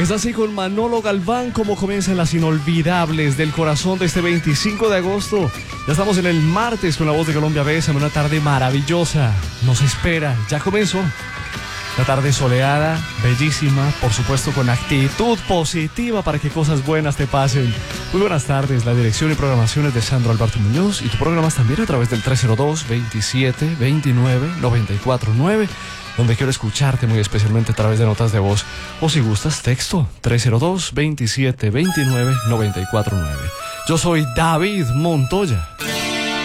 Es así con Manolo Galván como comienzan las inolvidables del corazón de este 25 de agosto. Ya estamos en el martes con La Voz de Colombia. Bésame, una tarde maravillosa. Nos espera, ya comenzó. La tarde soleada, bellísima, por supuesto con actitud positiva para que cosas buenas te pasen. Muy buenas tardes, la dirección y programaciones de Sandro Alberto Muñoz y tu programas también a través del 302-27-29-949, donde quiero escucharte muy especialmente a través de notas de voz o si gustas texto 302-27-29-949. Yo soy David Montoya.